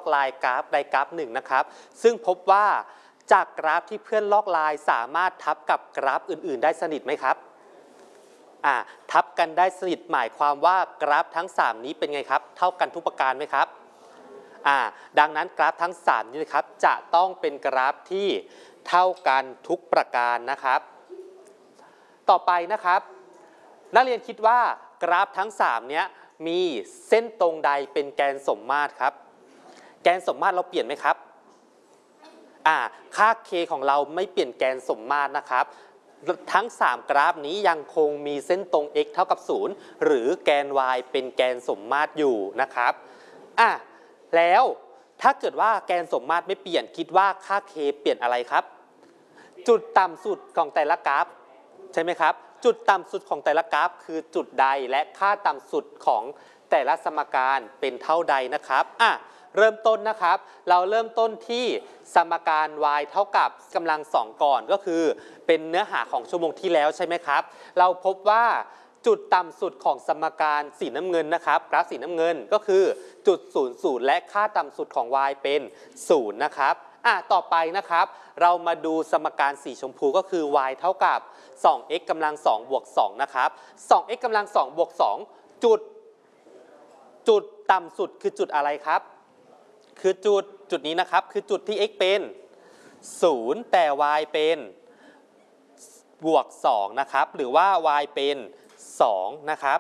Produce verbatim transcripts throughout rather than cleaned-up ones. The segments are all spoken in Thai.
อกไลน์กราฟใดกราฟหนึ่งนะครับซึ่งพบว่าจากกราฟที่เพื่อนลอกไลน์สามารถทับกับกราฟอื่นๆได้สนิทไหมครับอ่าทับกันได้สนิทหมายความว่ากราฟทั้งสามนี้เป็นไงครับเท่ากันทุกประการไหมครับอ่าดังนั้นกราฟทั้งสามนี้นะครับจะต้องเป็นกราฟที่เท่ากันทุกประการนะครับต่อไปนะครับนักเรียนคิดว่ากราฟทั้งสามเนี้ยมีเส้นตรงใดเป็นแกนสมมาตรครับแกนสมมาตรเราเปลี่ยนไหมครับอ่าค่า k ของเราไม่เปลี่ยนแกนสมมาตรนะครับทั้งสามกราฟนี้ยังคงมีเส้นตรง x เท่ากับศูนย์หรือแกน y เป็นแกนสมมาตรอยู่นะครับอ่ะแล้วถ้าเกิดว่าแกนสมมาตรไม่เปลี่ยนคิดว่าค่า k เปลี่ยนอะไรครับจุดต่ำสุดของแต่ละกราฟใช่ไหมครับจุดต่ำสุดของแต่ละกราฟคือจุดใดและค่าต่ำสุดของแต่ละสมการเป็นเท่าใดนะครับอ่ะเริ่มต้นนะครับเราเริ่มต้นที่สมการ y เท่ากับกำลังสองก่อนก็คือเป็นเนื้อหาของชั่วโมงที่แล้วใช่ไหมครับเราพบว่าจุดต่ำสุดของสมการสีน้ำเงินนะครับกราฟสีน้ำเงินก็คือจุดศูนย์ ศูนย์และค่าต่ำสุดของ y เป็นศูนย์นะครับอ่ะต่อไปนะครับเรามาดูสมการสีชมพูก็คือ y เท่ากับ สอง x กำลังสองบวกสองนะครับ สอง x กำลังสองบวกสองจุดจุดต่ำสุดคือจุดอะไรครับคือจุดจุดนี้นะครับคือจุดที่ x เป็นศูนย์แต่ y เป็นบวกสองนะครับหรือว่า y เป็นสองนะครับ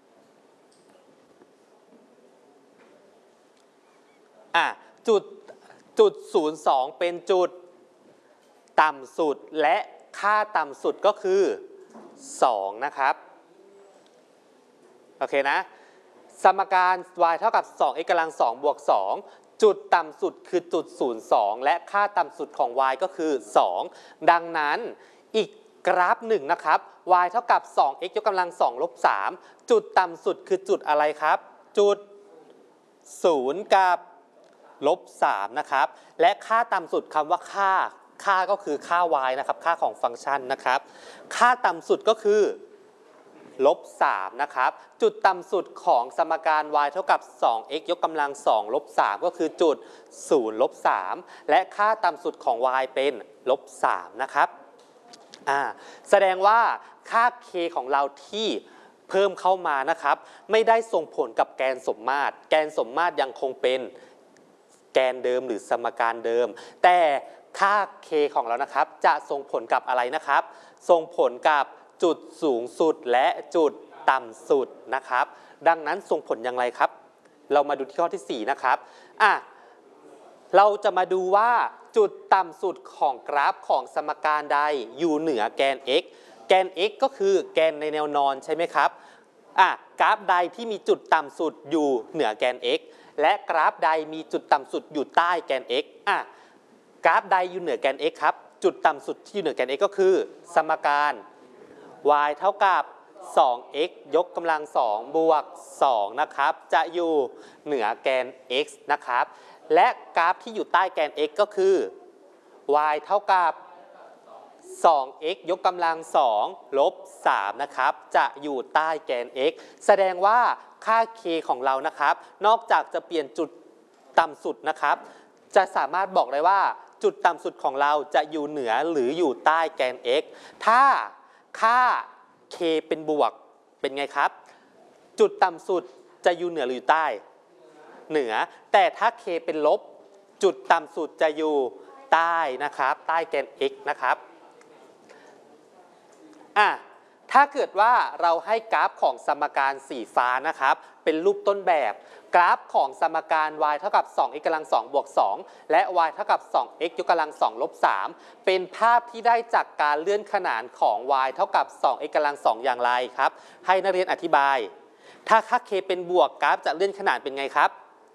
อ่ะจุดจุดศูนย์ สองเป็นจุดต่ำสุดและค่าต่ำสุดก็คือสองนะครับโอเคนะสมการ y เท่ากับ สอง x กำลังสองบวกสองจุดต่ำสุดคือจุดศูนย์ สองและค่าต่ำสุดของ y ก็คือสองดังนั้นอีกกราฟหนึ่งนะครับ y เท่ากับ สอง x ยกกำลังสองลบสามจุดต่ำสุดคือจุดอะไรครับจุดศูนย์กับลบสามนะครับและค่าต่ำสุดคำว่าค่าค่าก็คือค่า y นะครับค่าของฟังก์ชันนะครับค่าต่ำสุดก็คือลบสามนะครับจุดต่ำสุดของสมการ y เท่ากับ สอง x ยกกำลังสองลบสามก็คือจุดศูนย์ลบสามและค่าต่ำสุดของ y เป็นลบสามนะครับอ่าแสดงว่าค่า k ของเราที่เพิ่มเข้ามานะครับไม่ได้ส่งผลกับแกนสมมาตรแกนสมมาตรยังคงเป็นแกนเดิมหรือสมการเดิมแต่ค่า k ของเรานะครับจะส่งผลกับอะไรนะครับส่งผลกับจุดสูงสุดและจุดต่ำสุดนะครับดังนั้นส่งผลอย่างไรครับเรามาดูที่ข้อที่สี่นะครับอ่ะเราจะมาดูว่าจุดต่ำสุดของกราฟของสมการใดอยู่เหนือแกน x แกน x ก็คือแกนในแนวนอนใช่ไหมครับอ่ะกราฟใดที่มีจุดต่ำสุดอยู่เหนือแกน x และกราฟใดมีจุดต่ำสุดอยู่ใต้แกน x อ่ะกราฟใดอยู่เหนือแกน x ครับจุดต่ำสุดที่อยู่เหนือแกน x ก็คือสมการ y เท่ากับ สอง x ยกกำลังสองบวกสองนะครับจะอยู่เหนือแกน x นะครับและกราฟที่อยู่ใต้แกน x ก็คือ y เท่ากับ สอง x ยกกำลังสองลบสามนะครับจะอยู่ใต้แกน x แสดงว่าค่า k ของเรานะครับนอกจากจะเปลี่ยนจุดต่ำสุดนะครับจะสามารถบอกได้ว่าจุดต่ำสุดของเราจะอยู่เหนือหรืออยู่ใต้แกน x ถ้าค่า k เป็นบวกเป็นไงครับจุดต่ำสุดจะอยู่เหนือหรืออยู่ใต้เหนือแต่ถ้า k เป็นลบจุดต่ำสุดจะอยู่ใต้นะครับใต้แกน x นะครับอ่ะถ้าเกิดว่าเราให้กราฟของสมการสีฟ้านะครับเป็นรูปต้นแบบกราฟของสมการ y เท่ากับ สอง x กำลังสองบวกสองและ y เท่ากับ สอง x ยกกำลังสองลบสามเป็นภาพที่ได้จากการเลื่อนขนานของ y เท่ากับ สอง x กำลังสองอย่างไรครับให้นักเรียนอธิบายถ้าค่า k เป็นบวกกราฟจะเลื่อนขนานเป็นไงครับ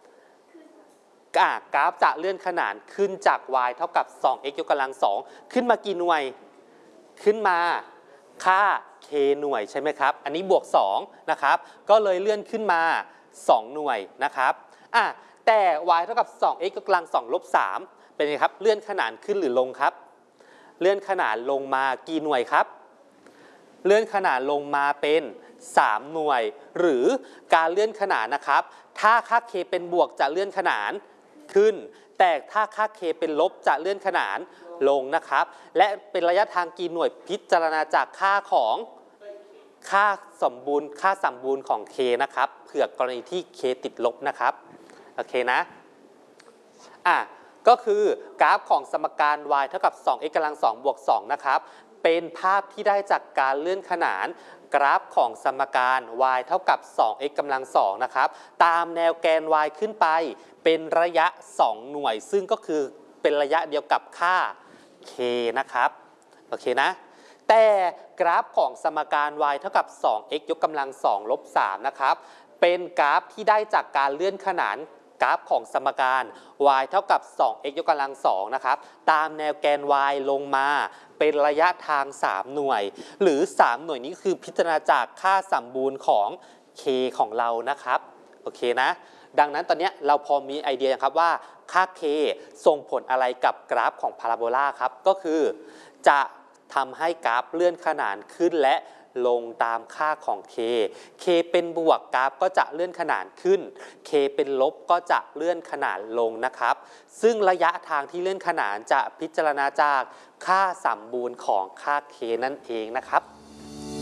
กราฟจะเลื่อนขนานขึ้นจาก y เท่ากับ สอง x ยกกำลังสองขึ้นมากี่หน่วยขึ้นมาค่า k หน่วยใช่ไหมครับอันนี้บวกสองนะครับก็เลยเลื่อนขึ้นมาสองหน่วยนะครับอ่ะแต่ y เท่ากับ สอง x ยกกำลังสองลบสามเป็นไงครับเลื่อนขนานขึ้นหรือลงครับเลื่อนขนานลงมากี่หน่วยครับเลื่อนขนานลงมาเป็นสามหน่วยหรือการเลื่อนขนานนะครับถ้าค่า k เป็นบวกจะเลื่อนขนานขึ้นแต่ถ้าค่า k เป็นลบจะเลื่อนขนานลงนะครับและเป็นระยะทางกี่หน่วยพิจารณาจากค่าของค่าสมบูรณ์ค่าสมบูรณ์ของ k นะครับเผื่อกรณีที่ k ติดลบนะครับโอเคนะอ่ะก็คือกราฟของสมการ y เท่ากับ สอง x กำลังสองบวกสองนะครับเป็นภาพที่ได้จากการเลื่อนขนานกราฟของสมการ y เท่ากับ สอง x กำลังสองนะครับตามแนวแกน y ขึ้นไปเป็นระยะสองหน่วยซึ่งก็คือเป็นระยะเดียวกับค่า k นะครับโอเคนะแต่กราฟของสมการ y เท่ากับ สอง x ยกกำลังสองลบสามนะครับเป็นกราฟที่ได้จากการเลื่อนขนานกราฟของสมการ y เท่ากับ สอง x ยกกำลังสองนะครับตามแนวแกน y ลงมาเป็นระยะทางสามหน่วยหรือสามหน่วยนี้คือพิจารณาจากค่าสมบูรณ์ของ k ของเรานะครับโอเคนะดังนั้นตอนนี้เราพอมีไอเดียครับว่าค่า k ส่งผลอะไรกับกราฟของพาราโบลาครับก็คือจะทำให้กราฟเลื่อนขนานขึ้นและลงตามค่าของ k k เป็นบวกกราฟก็จะเลื่อนขนานขึ้น k เป็นลบก็จะเลื่อนขนานลงนะครับซึ่งระยะทางที่เลื่อนขนานจะพิจารณาจากค่าสมบูรณ์ของค่า k นั่นเองนะครับ